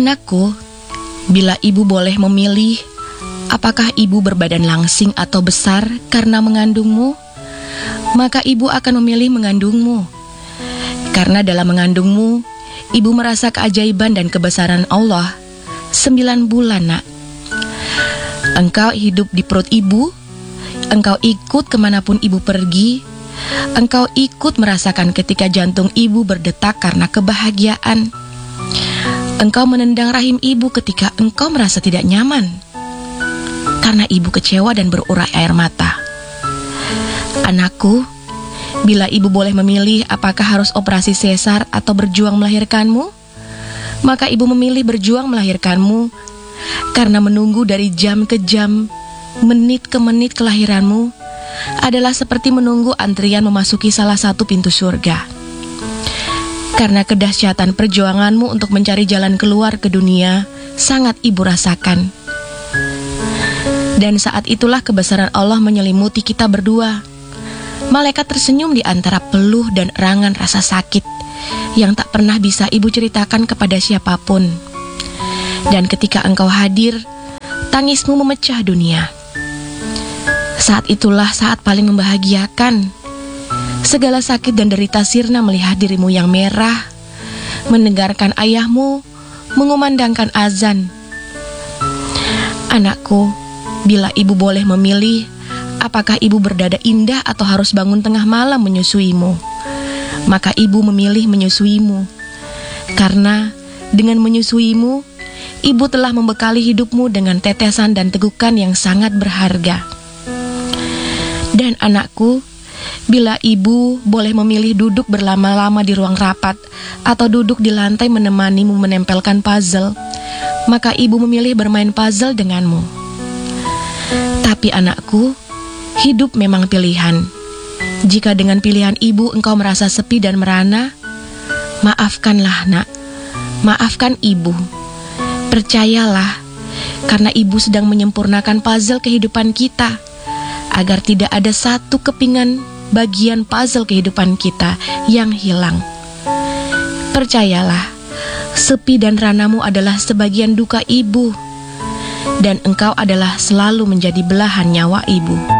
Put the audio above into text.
Anakku, bila ibu boleh memilih, apakah ibu berbadan langsing atau besar karena mengandungmu? Maka ibu akan memilih mengandungmu. Karena dalam mengandungmu, ibu merasa keajaiban dan kebesaran Allah. 9 bulan, nak. Engkau hidup di perut ibu, engkau ikut kemanapun ibu pergi, engkau ikut merasakan ketika jantung ibu berdetak karena kebahagiaan. Engkau menendang rahim ibu ketika engkau merasa tidak nyaman, karena ibu kecewa dan berurai air mata. Anakku, bila ibu boleh memilih apakah harus operasi sesar atau berjuang melahirkanmu, maka ibu memilih berjuang melahirkanmu, karena menunggu dari jam ke jam, menit ke menit kelahiranmu adalah seperti menunggu antrian memasuki salah satu pintu surga. Karena kedahsyatan perjuanganmu untuk mencari jalan keluar ke dunia sangat ibu rasakan. Dan saat itulah kebesaran Allah menyelimuti kita berdua. Malaikat tersenyum di antara peluh dan erangan rasa sakit yang tak pernah bisa ibu ceritakan kepada siapapun. Dan ketika engkau hadir, tangismu memecah dunia. Saat itulah saat paling membahagiakan. Segala sakit dan derita sirna melihat dirimu yang merah, mendengarkan ayahmu mengumandangkan azan. Anakku, bila ibu boleh memilih, apakah ibu berdada indah atau harus bangun tengah malam menyusuimu? Maka ibu memilih menyusuimu. Karena dengan menyusuimu, ibu telah membekali hidupmu dengan tetesan dan tegukan yang sangat berharga. Dan anakku, bila ibu boleh memilih duduk berlama-lama di ruang rapat atau duduk di lantai menemanimu menempelkan puzzle, maka ibu memilih bermain puzzle denganmu. Tapi anakku, hidup memang pilihan. Jika dengan pilihan ibu engkau merasa sepi dan merana, maafkanlah, nak. Maafkan ibu. Percayalah, karena ibu sedang menyempurnakan puzzle kehidupan kita, agar tidak ada satu kepingan bagian puzzle kehidupan kita yang hilang. Percayalah, sepi dan ranamu adalah sebagian duka ibu, dan engkau adalah selalu menjadi belahan nyawa ibu.